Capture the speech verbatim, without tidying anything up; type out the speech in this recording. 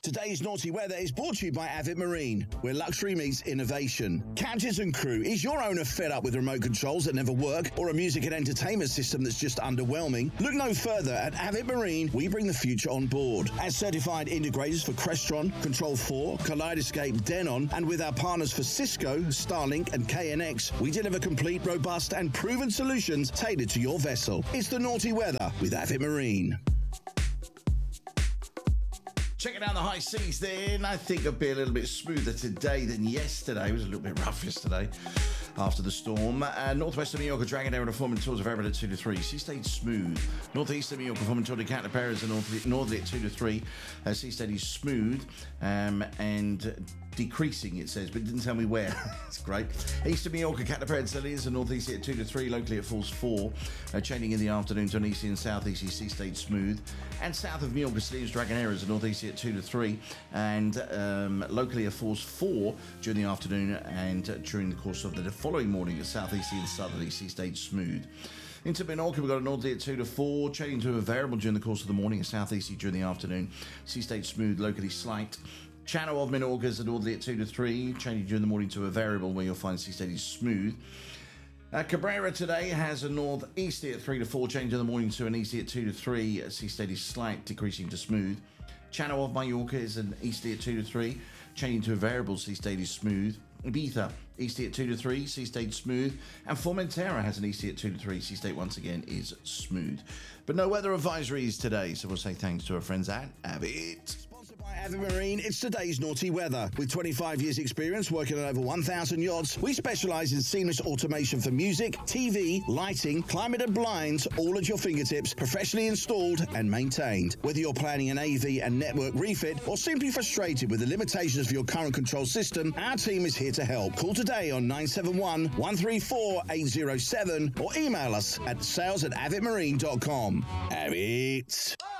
Today's Naughty Weather is brought to you by Avid Marine, where luxury meets innovation. Captains and crew, is your owner fed up with remote controls that never work or a music and entertainment system that's just underwhelming? Look no further. At Avid Marine, we bring the future on board. As certified integrators for Crestron, Control four, Kaleidoscape, Denon, and with our partners for Cisco, Starlink, and K N X, we deliver complete, robust, and proven solutions tailored to your vessel. It's the Naughty Weather with Avid Marine. Checking out the high seas then. I think it'll be a little bit smoother today than yesterday. It was a little bit rough yesterday after the storm. Uh, northwest of Mallorca, Dragon Air and a forming towards of Everett at two to three. Sea stayed smooth. Northeast of Mallorca, forming toward the Catna Perez and north, northerly at two to three. Uh, sea steady smooth um, and decreasing, it says, but it didn't tell me where. It's great. East of Mallorca, Catna Perez is and northeast at two to three. Locally it falls four. Uh, changing in the afternoon to an easty and southeasty. Sea stayed smooth. And south of Mallorca, Salinas, Dragon Air is and northeast at two to three, and um, locally a force four during the afternoon and uh, during the course of the following morning at southeasterly and southerly. Sea stayed smooth. Into Menorca, we've got a northerly at two to four, changing to a variable during the course of the morning, a southeasterly during the afternoon. Sea stayed smooth, locally slight. Channel of Menorca is a northerly at two to three, changing during the morning to a variable where you'll find sea steady smooth. Uh, Cabrera today has a northeasterly at three to four, changing in the morning to an easterly at two to three, sea steady slight, decreasing to smooth. Channel of Mallorca is an easterly at two to three, changing to a variable, sea steady smooth. Ibiza, easterly at two to three, sea stayed smooth. And Formentera has an easterly at two to three, sea state once again is smooth. But no weather advisories today, so we'll say thanks to our friends at Avid. Sponsored by Avid Marine, it's today's Naughty Weather. With twenty-five years experience working on over one thousand yachts, we specialise in seamless automation for music, T V, lighting, climate and blinds, all at your fingertips, professionally installed and maintained. Whether you're planning an A V and network refit or simply frustrated with the limitations of your current control system, our team is here to help. Call today on nine seven one, one three four, eight zero seven or email us at sales at avid marine dot com. Avid.